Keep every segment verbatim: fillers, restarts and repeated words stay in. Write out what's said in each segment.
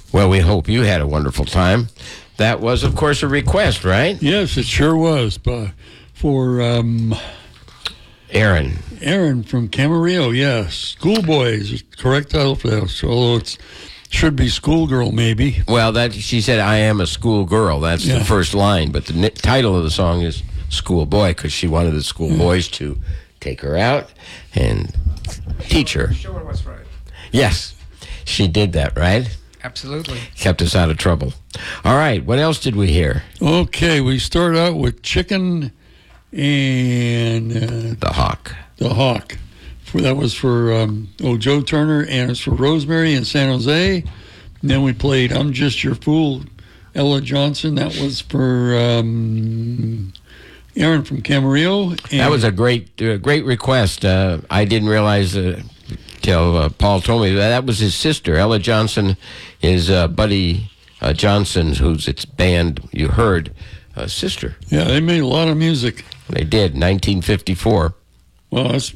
Well, we hope you had a wonderful time. That was, of course, a request, right? Yes, it sure was. But for um, Aaron. Aaron from Camarillo, yes. Schoolboys is the correct title for that. Although it should be Schoolgirl, maybe. Well, that she said, I am a schoolgirl. That's Yeah. the first line. But the n- title of the song is Schoolboy because she wanted the schoolboys Mm. to take her out and teach her. Show her what's right. Yes, she did that, right? Absolutely. Kept us out of trouble. All right, what else did we hear? Okay, we start out with Chicken and uh, The Hawk. the Hawk. For, that was for um, oh, Joe Turner, and it's for Rosemary in San Jose. And then we played I'm Just Your Fool, Ella Johnson. That was for um, Aaron from Camarillo. And That was a great, uh, great request. Uh, I didn't realize uh, till uh, Paul told me that that was his sister. Ella Johnson is uh, Buddy uh, Johnson's, who's its band you heard, uh, sister. Yeah, they made a lot of music. They did, nineteen fifty-four. Well, that's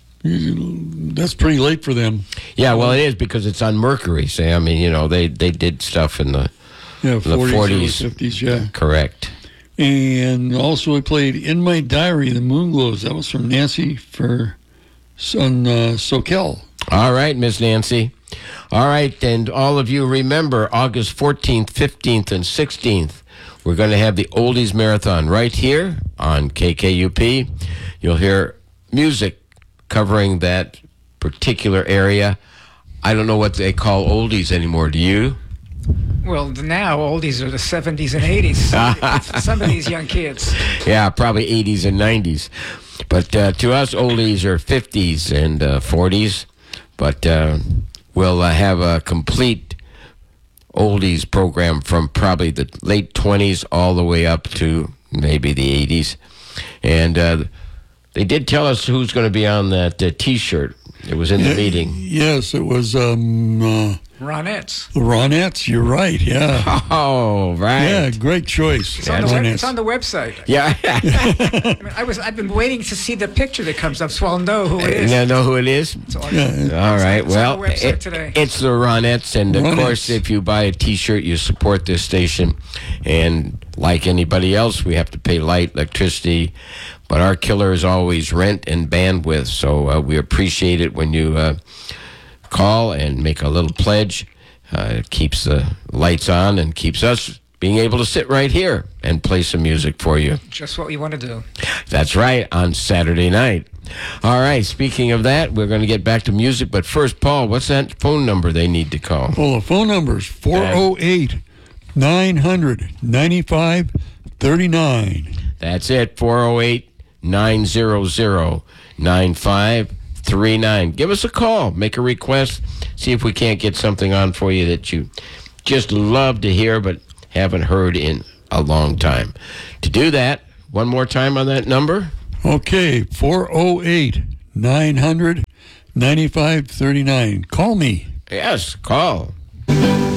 that's pretty late for them. Yeah, well, it is because it's on Mercury. Say, I mean, you know, they, they did stuff in the Yeah, the forties, forties. fifties, yeah. Correct. And also we played In My Diary, The Moonglows. That was from Nancy for on uh, Soquel. All right, Miss Nancy. All right, and all of you remember August fourteenth, fifteenth, and sixteenth. We're going to have the Oldies Marathon right here on K K U P. You'll hear music covering that particular area. I don't know what they call oldies anymore. Do you? Well, now oldies are the seventies and eighties. Some of these young kids. Yeah, probably eighties and nineties. But uh, to us, oldies are fifties and uh, forties. But uh, we'll uh, have a complete oldies program from probably the late twenties all the way up to maybe the eighties. And uh, they did tell us who's going to be on that uh, T-shirt. It was in the Yeah, meeting. Yes, it was um, uh, Ronettes. the Ronettes. You're right, yeah. Oh, right. Yeah, great choice. It's on, the web, Ronettes. it's on the website. Yeah. I, mean, I was, I've been waiting to see the picture that comes up so I'll know who it is. You know who it is? It's on- Yeah. All right. It's on Well, the website it- today. it's the Ronettes, and of Ronettes. course, if you buy a T-shirt, you support this station. And like anybody else, we have to pay light, electricity, but our killer is always rent and bandwidth. So uh, we appreciate it when you uh, call and make a little pledge. Uh, it keeps the lights on and keeps us being able to sit right here and play some music for you. Just what we want to do. That's right, on Saturday night. All right, speaking of that, we're going to get back to music. But first, Paul, what's that phone number they need to call? Well, the phone number is four oh eight, nine hundred, ninety-five thirty-nine. That's it, four oh eight, nine hundred, ninety-five thirty-nine. Give us a call, make a request, see if we can't get something on for you that you just love to hear but haven't heard in a long time. To do that, one more time on that number. Okay, four oh eight, nine hundred, ninety-five thirty-nine. Call me. Yes, call.